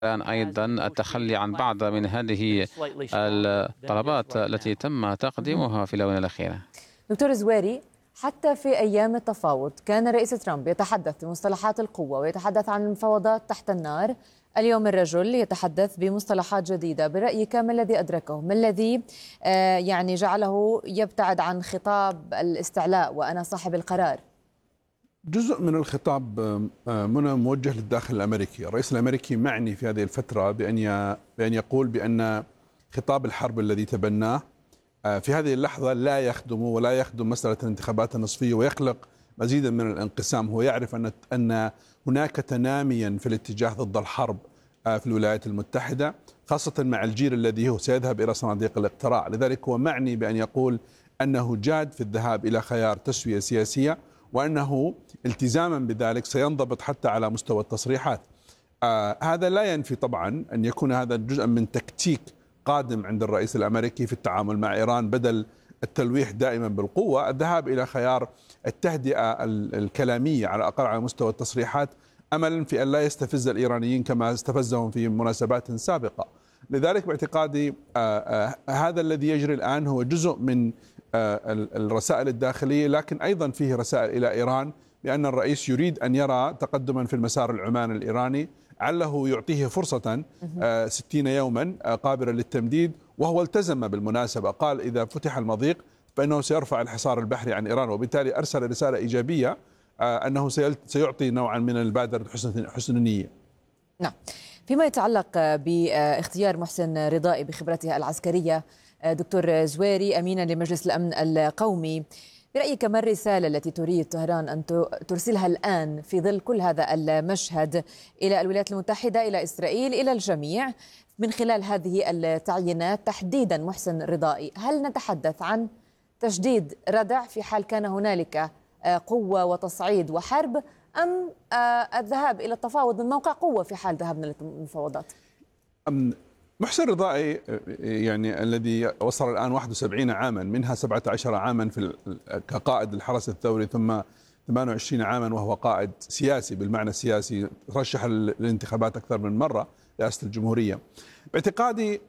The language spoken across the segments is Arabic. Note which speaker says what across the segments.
Speaker 1: الآن أيضا التخلي عن بعض من هذه الطلبات التي تم تقديمها في الآونة الأخيرة.
Speaker 2: دكتور زويري، حتى في أيام التفاوض كان الرئيس ترامب يتحدث بمصطلحات القوة ويتحدث عن المفاوضات تحت النار. اليوم الرجل يتحدث بمصطلحات جديدة. برأيك ما الذي أدركه؟ ما الذي يعني جعله يبتعد عن خطاب الاستعلاء وأنا صاحب القرار؟
Speaker 3: جزء من الخطاب منى موجه للداخل الأمريكي. الرئيس الأمريكي معني في هذه الفترة بأن يقول بأن خطاب الحرب الذي تبناه في هذه اللحظة لا يخدم ولا يخدم مسألة الانتخابات النصفية، ويخلق مزيدا من الانقسام. هو يعرف أن هناك تناميا في الاتجاه ضد الحرب في الولايات المتحدة، خاصة مع الجيل الذي هو سيذهب إلى صناديق الاقتراع. لذلك هو معني بأن يقول أنه جاد في الذهاب إلى خيار تسوية سياسية، وأنه التزاما بذلك سينضبط حتى على مستوى التصريحات. هذا لا ينفي طبعا أن يكون هذا جزءا من تكتيك قادم عند الرئيس الأمريكي في التعامل مع إيران، بدل التلويح دائما بالقوة، الذهاب إلى خيار التهدئة الكلامية على الأقل على مستوى التصريحات، أملا في أن لا يستفز الإيرانيين كما استفزهم في مناسبات سابقة. لذلك باعتقادي هذا الذي يجري الآن هو جزء من الرسائل الداخلية، لكن أيضا فيه رسائل إلى إيران بأن الرئيس يريد أن يرى تقدما في المسار العماني الإيراني، عله يعطيه فرصة 60 يوما قابلة للتمديد. وهو التزم بالمناسبة، قال إذا فتح المضيق فإنه سيرفع الحصار البحري عن إيران، وبالتالي أرسل رسالة إيجابية أنه سيعطي نوعا من البادرة حسن النية.
Speaker 2: نعم. فيما يتعلق باختيار محسن رضائي بخبرته العسكرية، دكتور زويري، أمينا لمجلس الأمن القومي، برأيك ما الرسالة التي تريد طهران أن ترسلها الآن في ظل كل هذا المشهد إلى الولايات المتحدة، إلى إسرائيل، إلى الجميع، من خلال هذه التعيينات تحديدا محسن رضائي؟ هل نتحدث عن تجديد ردع في حال كان هنالك قوة وتصعيد وحرب، أم الذهاب إلى التفاوض من موقع قوة في حال ذهبنا للمفاوضات؟
Speaker 3: محسن رضائي يعني الذي وصل الآن 71 عاما، منها 17 عاما كقائد الحرس الثوري، ثم 28 عاما وهو قائد سياسي بالمعنى السياسي، رشح للانتخابات أكثر من مرة رئاسة الجمهورية. باعتقادي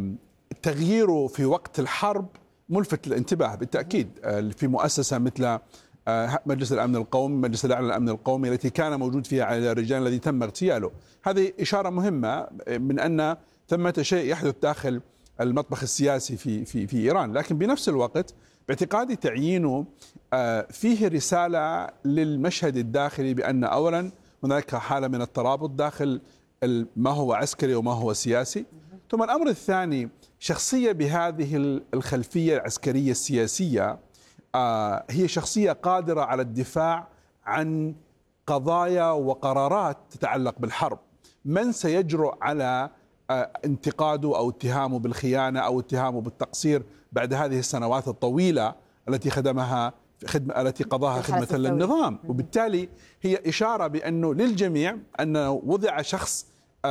Speaker 3: تغييره في وقت الحرب ملفت للانتباه بالتأكيد في مؤسسة مثل مجلس الأمن القومي، مجلس الأعلى للأمن القومي، التي كان موجود فيها على الرجال الذي تم اغتياله. هذه إشارة مهمة من أن ثمة شيء يحدث داخل المطبخ السياسي في إيران. لكن بنفس الوقت باعتقادي تعيينه فيه رسالة للمشهد الداخلي بأن أولا هناك حالة من الترابط داخل ما هو عسكري وما هو سياسي. ثم الأمر الثاني، شخصية بهذه الخلفية العسكرية السياسية هي شخصية قادرة على الدفاع عن قضايا وقرارات تتعلق بالحرب. من سيجرؤ على انتقاده أو اتهامه بالخيانة أو اتهامه بالتقصير بعد هذه السنوات الطويلة التي التي قضاها خدمة للنظام؟ وبالتالي هي إشارة بأنه للجميع أنه وضع شخص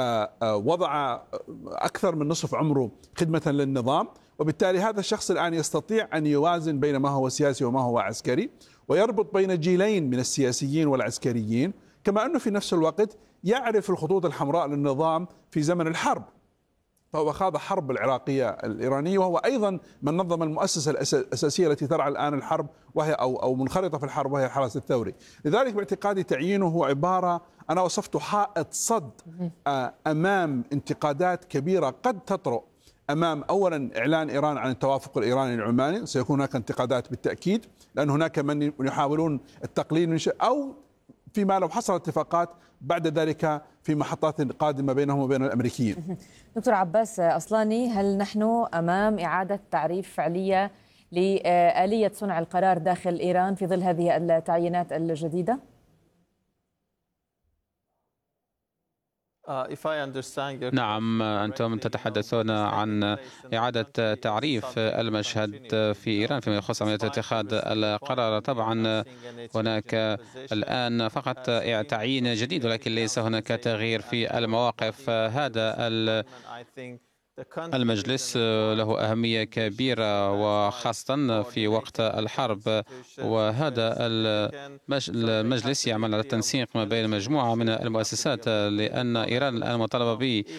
Speaker 3: وضع أكثر من نصف عمره خدمة للنظام، وبالتالي هذا الشخص الآن يستطيع أن يوازن بين ما هو سياسي وما هو عسكري، ويربط بين جيلين من السياسيين والعسكريين، كما أنه في نفس الوقت يعرف الخطوط الحمراء للنظام في زمن الحرب. فهو خاض حرب العراقية الإيرانية، وهو أيضا من نظم المؤسسة الأساسية التي ترعى الآن الحرب، وهي أو منخرطة في الحرب، وهي الحرس الثوري. لذلك باعتقادي تعيينه هو عبارة، أنا وصفته حائط صد أمام انتقادات كبيرة قد تطرأ أمام أولا إعلان إيران عن التوافق الإيراني العماني. سيكون هناك انتقادات بالتأكيد، لأن هناك من يحاولون التقليل من شيء، أو فيما لو حصل اتفاقات بعد ذلك في محطات قادمة بينهم وبين الأمريكيين.
Speaker 2: دكتور عباس أصلاني، هل نحن أمام إعادة تعريف فعلية لآلية صنع القرار داخل إيران في ظل هذه التعيينات الجديدة؟
Speaker 1: نعم، أنتم تتحدثون عن إعادة تعريف المشهد في إيران فيما يخص عملية اتخاذ القرار. طبعا هناك الآن فقط تعيين جديد، ولكن ليس هناك تغيير في المواقف. هذا المجلس له أهمية كبيرة وخاصة في وقت الحرب، وهذا المجلس يعمل على التنسيق ما بين مجموعة من المؤسسات، لأن إيران الآن مطالبة